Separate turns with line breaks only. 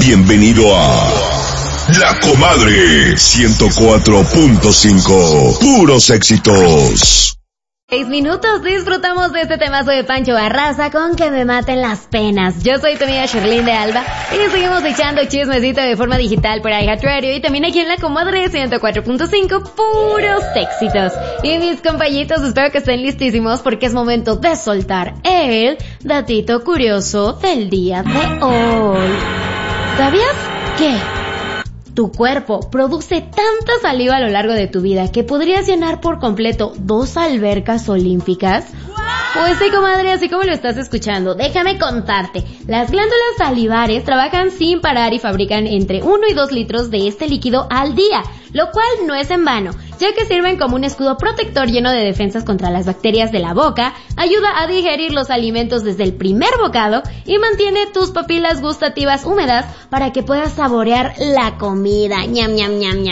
Bienvenido a La Comadre 104.5. Puros éxitos.
6 minutos, disfrutamos de este temazo de Pancho Barraza con Que me maten las penas. Yo soy tu amiga Sherlyn de Alba y seguimos echando chismecito de forma digital por iHeartRadio y también aquí en La Comadre 104.5, puros éxitos. Y mis compañitos, espero que estén listísimos porque es momento de soltar el datito curioso del día de hoy. ¿Sabías qué? Tu cuerpo produce tanta saliva a lo largo de tu vida que podrías llenar por completo 2 albercas olímpicas. Pues sí, comadre, así como lo estás escuchando, déjame contarte. Las glándulas salivares trabajan sin parar y fabrican entre 1 y 2 litros de este líquido al día, lo cual no es en vano, ya que sirven como un escudo protector lleno de defensas contra las bacterias de la boca, ayuda a digerir los alimentos desde el primer bocado y mantiene tus papilas gustativas húmedas para que puedas saborear la comida. Ñam, ñam, ñam, ñam.